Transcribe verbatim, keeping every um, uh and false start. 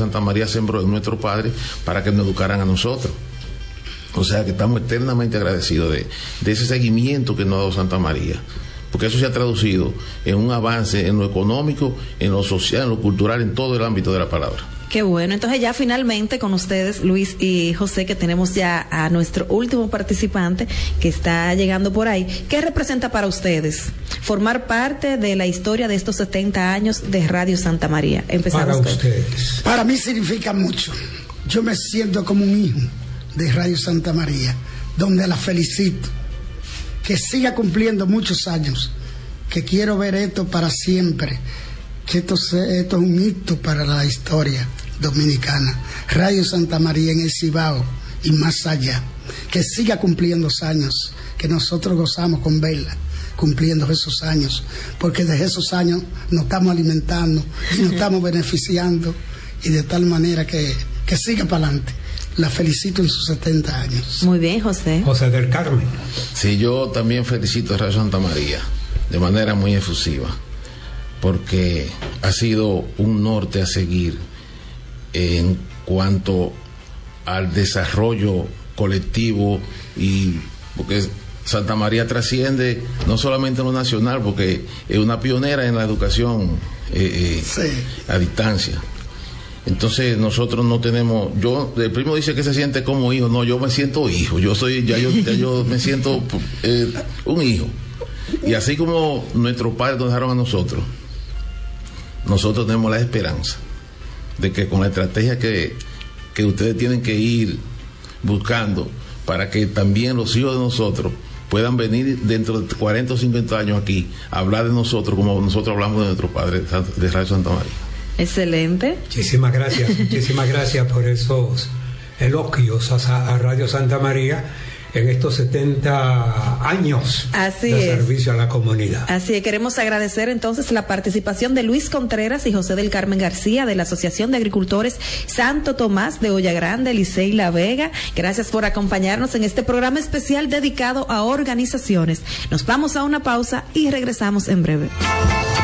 Santa María sembró en nuestros padres para que nos educaran a nosotros. O sea que estamos eternamente agradecidos de, de ese seguimiento que nos ha dado Santa María, porque eso se ha traducido en un avance en lo económico, en lo social, en lo cultural, en todo el ámbito de la palabra. Qué bueno. Entonces ya finalmente con ustedes, Luis y José, que tenemos ya a nuestro último participante que está llegando por ahí. ¿Qué representa para ustedes formar parte de la historia de estos setenta años de Radio Santa María? Empezamos para usted. ustedes. Para mí significa mucho. Yo me siento como un hijo de Radio Santa María, donde la felicito. Que siga cumpliendo muchos años. Que quiero ver esto para siempre. Que esto, se, esto es un hito para la historia dominicana. Radio Santa María en el Cibao y más allá, que siga cumpliendo años, que nosotros gozamos con verla cumpliendo esos años, porque de esos años nos estamos alimentando y nos estamos beneficiando, y de tal manera que, que siga para adelante. La felicito en sus setenta años. Muy bien, José. José del Carmen. Sí, yo también felicito a Radio Santa María de manera muy efusiva, porque ha sido un norte a seguir en cuanto al desarrollo colectivo, y porque Santa María trasciende no solamente en lo nacional, porque es una pionera en la educación eh, eh, sí. a distancia. Entonces nosotros no tenemos, yo, el primo dice que se siente como hijo, no, yo me siento hijo, yo soy, ya yo, ya yo me siento eh, un hijo. Y así como nuestros padres nos dejaron a nosotros, nosotros tenemos la esperanza de que con la estrategia que, que ustedes tienen que ir buscando, para que también los hijos de nosotros puedan venir dentro de cuarenta o cincuenta años aquí a hablar de nosotros como nosotros hablamos de nuestros padres de Radio Santa María. Excelente. Muchísimas gracias, muchísimas gracias por esos elogios a, a Radio Santa María en estos setenta años Así de es. servicio a la comunidad. Así es, queremos agradecer entonces la participación de Luis Contreras y José del Carmen García de la Asociación de Agricultores Santo Tomás de Olla Grande, Licey La Vega. Gracias por acompañarnos en este programa especial dedicado a organizaciones. Nos vamos a una pausa y regresamos en breve.